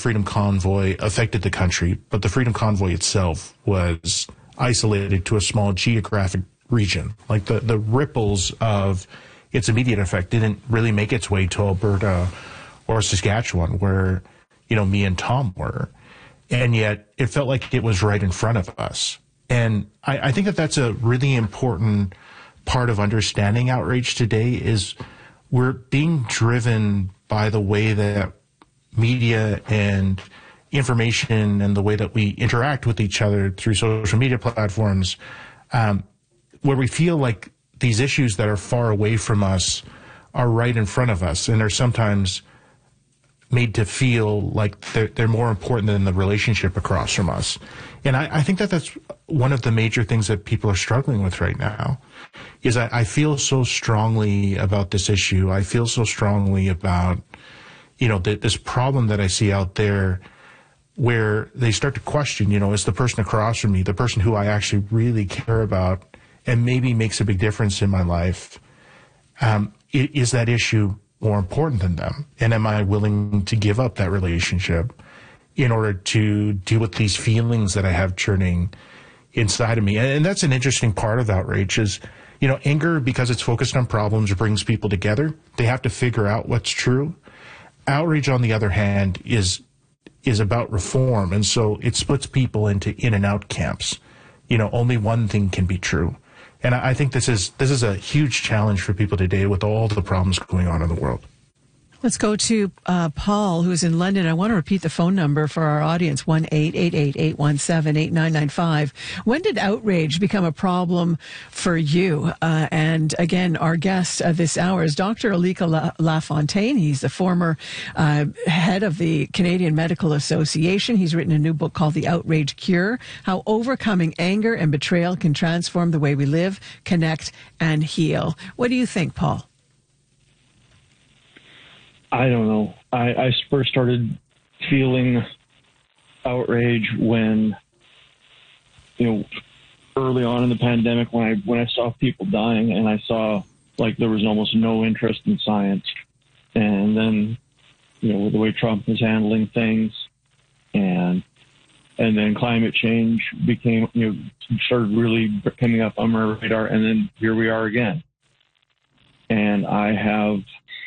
Freedom Convoy affected the country, but the Freedom Convoy itself was isolated to a small geographic region. Like the ripples of its immediate effect didn't really make its way to Alberta or Saskatchewan, where, me and Tom were. And yet it felt like it was right in front of us. And I think that that's a really important part of understanding outrage today is we're being driven by the way that media and information and the way that we interact with each other through social media platforms, where we feel like these issues that are far away from us are right in front of us and are sometimes made to feel like they're more important than the relationship across from us. And I think that that's one of the major things that people are struggling with right now is I feel so strongly about this issue. I feel so strongly about, this problem that I see out there where they start to question, is the person across from me, the person who I actually really care about and maybe makes a big difference in my life, is that issue more important than them? And am I willing to give up that relationship in order to deal with these feelings that I have churning inside of me? And that's an interesting part of outrage is, anger, because it's focused on problems, brings people together. They have to figure out what's true. Outrage, on the other hand, is about reform. And so it splits people into in and out camps. Only one thing can be true. And I think this is a huge challenge for people today with all the problems going on in the world. Let's go to Paul, who's in London. I want to repeat the phone number for our audience, 1-888-817-8995. When did outrage become a problem for you? And again, our guest this hour is Dr. Alika LaFontaine. He's the former head of the Canadian Medical Association. He's written a new book called The Outrage Cure, How Overcoming Anger and Betrayal Can Transform the Way We Live, Connect, and Heal. What do you think, Paul? I don't know. I first started feeling outrage when, early on in the pandemic when I saw people dying and I saw like there was almost no interest in science. And then, with the way Trump was handling things and then climate change became, started really coming up on my radar. And then here we are again. And I have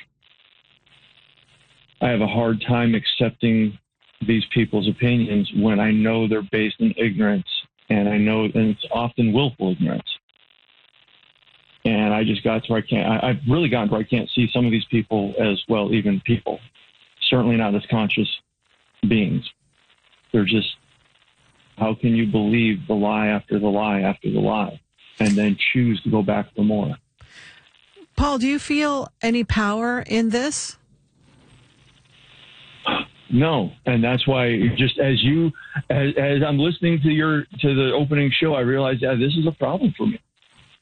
a hard time accepting these people's opinions when I know they're based in ignorance, and it's often willful ignorance. And I just got to where I've really gotten to where I can't see some of these people as, well, even people, certainly not as conscious beings. They're just, how can you believe the lie after the lie after the lie and then choose to go back for more? Paul, do you feel any power in this? No, and that's why just as I'm listening to the opening show, I realized this is a problem for me.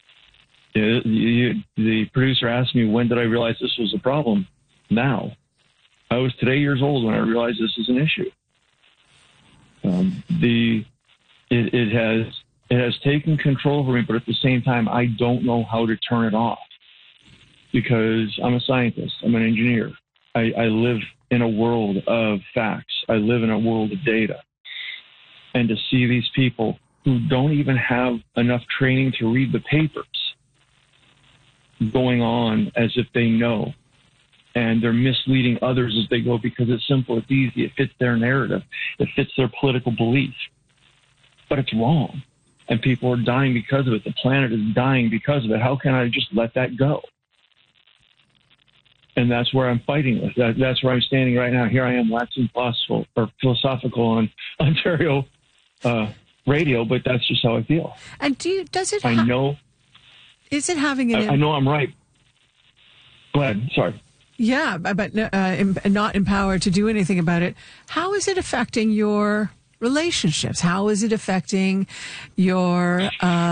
The producer asked me, when did I realize this was a problem? Now. I was today years old when I realized this is an issue. It has taken control over me, but at the same time, I don't know how to turn it off because I'm a scientist. I'm an engineer. I live in a world of facts. I live in a world of data. And to see these people who don't even have enough training to read the papers going on as if they know, and they're misleading others as they go because it's simple, it's easy, it fits their narrative, it fits their political belief. But it's wrong. And people are dying because of it. The planet is dying because of it. How can I just let that go? And that's where I'm fighting with. That's where I'm standing right now. Here I am waxing philosophical on Ontario radio, but that's just how I feel. And does it? I know. Is it having an? I know I'm right. Go ahead. Sorry. Yeah, but not empowered to do anything about it. How is it affecting your relationships? How is it affecting your,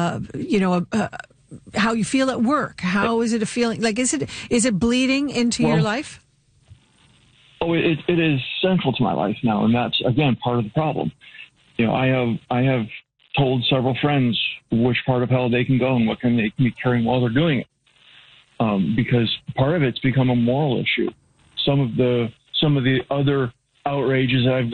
how you feel at work? How is it a feeling? Like, is it bleeding into your life? Oh, it is central to my life now, and that's again part of the problem. I have told several friends which part of hell they can go and what can they be carrying while they're doing it, because part of it's become a moral issue. Some of the other outrages that I've